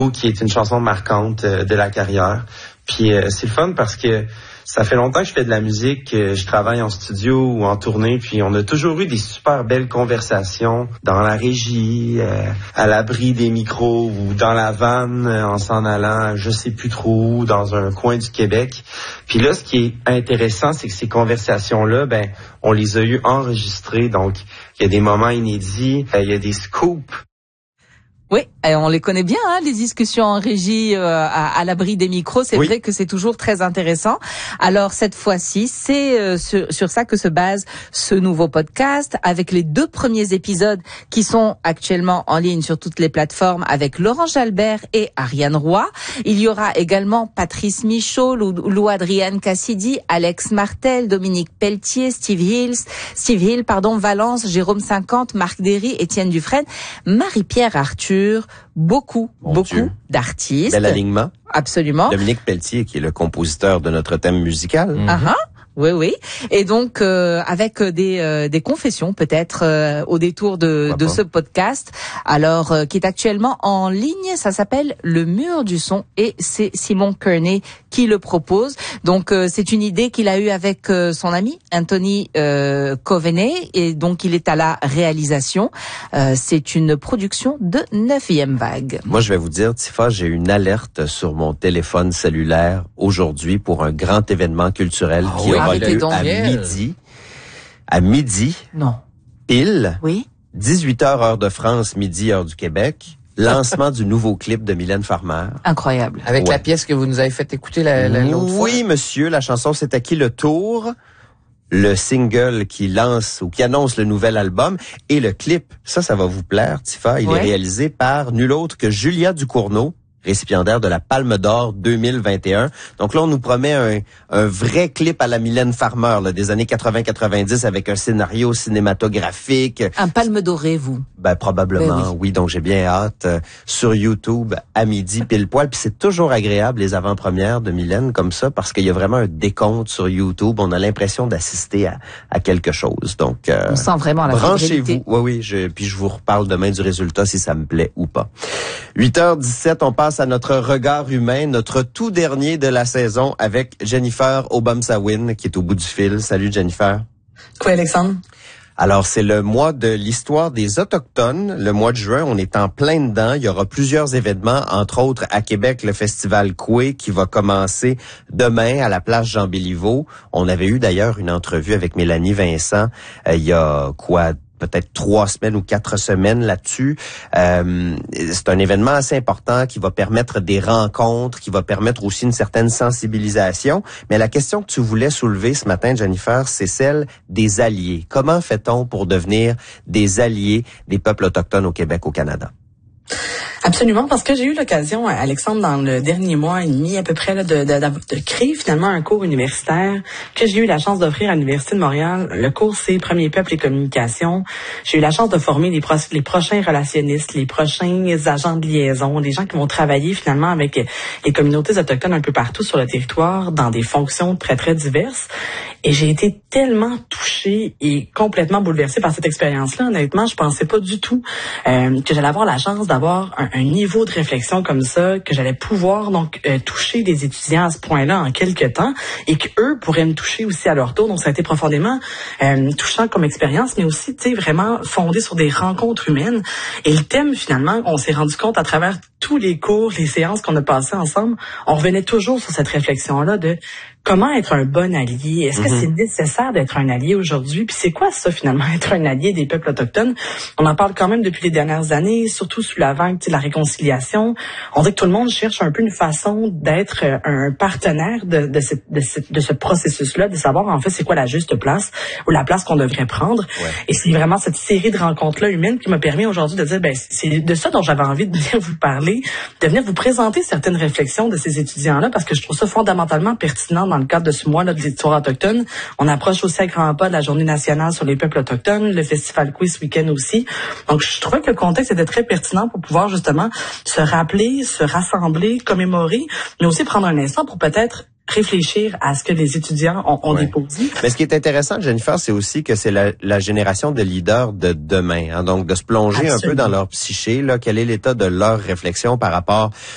qui est une chanson marquante de la carrière. Puis c'est le fun parce que ça fait longtemps que je fais de la musique, je travaille en studio ou en tournée, puis on a toujours eu des super belles conversations dans la régie, à l'abri des micros ou dans la vanne en s'en allant, je sais plus trop où, dans un coin du Québec. Puis là, ce qui est intéressant, c'est que ces conversations-là, on les a eues enregistrées, donc il y a des moments inédits, il y a des scoops. Oui, on les connaît bien, les discussions en régie à l'abri des micros. C'est vrai que c'est toujours très intéressant. Alors cette fois-ci, c'est sur ça que se base ce nouveau podcast, avec les 2 premiers épisodes qui sont actuellement en ligne sur toutes les plateformes avec Laurent Jalbert et Ariane Roy. Il y aura également Patrice Michaud, Lou Adrienne Cassidy, Alex Martel, Dominique Pelletier, Steve Hill, Valence, Jérôme 50, Marc Derry, Étienne Dufresne, Marie-Pierre Arthur, beaucoup d'artistes. Bel alignement. Absolument. Dominique Pelletier, qui est le compositeur de notre thème musical. Oui. Et donc avec des confessions peut-être au détour de ce podcast. Alors qui est actuellement en ligne, ça s'appelle Le Mur du Son et c'est Simon Kearney qui le propose. Donc c'est une idée qu'il a eue avec son ami Anthony Coveney et donc il est à la réalisation. C'est une production de 9e Vague. Moi je vais vous dire, Tifa, j'ai une alerte sur mon téléphone cellulaire aujourd'hui pour un grand événement culturel qui aura lieu à midi. Non. Pile. Oui. 18h heure de France, midi heure du Québec. Lancement du nouveau clip de Mylène Farmer. Incroyable. Avec la pièce que vous nous avez fait écouter l'autre fois. Oui, monsieur, la chanson C'est à qui le tour? Le single qui lance ou qui annonce le nouvel album et le clip. Ça va vous plaire, Tifa. Il est réalisé par nul autre que Julia Ducournau, récipiendaire de la Palme d'Or 2021. Donc là, on nous promet un vrai clip à la Mylène Farmer là, des années 80-90 avec un scénario cinématographique. Un Palme doré, vous? Probablement, oui. Donc j'ai bien hâte sur YouTube à midi pile poil. Puis c'est toujours agréable les avant-premières de Mylène comme ça parce qu'il y a vraiment un décompte sur YouTube. On a l'impression d'assister à quelque chose. Donc on sent vraiment la branchez-vous. Oui. Puis je vous reparle demain du résultat si ça me plaît ou pas. 8h17, on passe à notre regard humain, notre tout dernier de la saison avec Jennifer Obamsawin qui est au bout du fil. Salut Jennifer. Oui, Alexandre. Alors, c'est le mois de l'histoire des Autochtones. Le mois de juin, on est en plein dedans. Il y aura plusieurs événements, entre autres à Québec, le festival Coué qui va commencer demain à la place Jean-Béliveau. On avait eu d'ailleurs une entrevue avec Mélanie Vincent il y a peut-être 3 semaines ou 4 semaines là-dessus. C'est un événement assez important qui va permettre des rencontres, qui va permettre aussi une certaine sensibilisation. Mais la question que tu voulais soulever ce matin, Jennifer, c'est celle des alliés. Comment fait-on pour devenir des alliés des peuples autochtones au Québec, au Canada? Absolument, parce que j'ai eu l'occasion, Alexandre, dans le dernier mois et demi à peu près, là, de créer finalement un cours universitaire que j'ai eu la chance d'offrir à l'Université de Montréal. Le cours, c'est Premiers peuples et communication. J'ai eu la chance de former les prochains relationnistes, les prochains agents de liaison, des gens qui vont travailler finalement avec les communautés autochtones un peu partout sur le territoire dans des fonctions très, très diverses. Et j'ai été tellement touchée et complètement bouleversée par cette expérience-là. Honnêtement, je pensais pas du tout que j'allais avoir la chance d'avoir un niveau de réflexion comme ça, que j'allais pouvoir donc toucher des étudiants à ce point-là en quelques temps et qu'eux pourraient me toucher aussi à leur tour. Donc ça a été profondément touchant comme expérience, mais aussi, tu sais, vraiment fondé sur des rencontres humaines. Et le thème, finalement, on s'est rendu compte à travers tous les cours, les séances qu'on a passées ensemble, on revenait toujours sur cette réflexion-là de comment être un bon allié? Est-ce que c'est nécessaire d'être un allié aujourd'hui? Puis c'est quoi ça, finalement, être un allié des peuples autochtones? On en parle quand même depuis les dernières années, surtout sous la vague de la réconciliation. On dit que tout le monde cherche un peu une façon d'être un partenaire de ce processus-là, de savoir, en fait, c'est quoi la juste place ou la place qu'on devrait prendre. Ouais. Et c'est vraiment cette série de rencontres-là humaines qui m'a permis aujourd'hui de dire, c'est de ça dont j'avais envie de venir vous parler, de venir vous présenter certaines réflexions de ces étudiants-là, parce que je trouve ça fondamentalement pertinent dans le cadre de ce mois-là de l'histoire autochtone. On approche aussi à grands pas de la Journée nationale sur les peuples autochtones, le Festival Quiz ce week-end aussi. Donc, je trouvais que le contexte était très pertinent pour pouvoir justement se rappeler, se rassembler, commémorer, mais aussi prendre un instant pour peut-être réfléchir à ce que les étudiants ont déposé. Mais ce qui est intéressant, Jennifer, c'est aussi que c'est la génération de leaders de demain. Hein, donc, de se plonger un peu dans leur psyché, là, quel est l'état de leur réflexion par rapport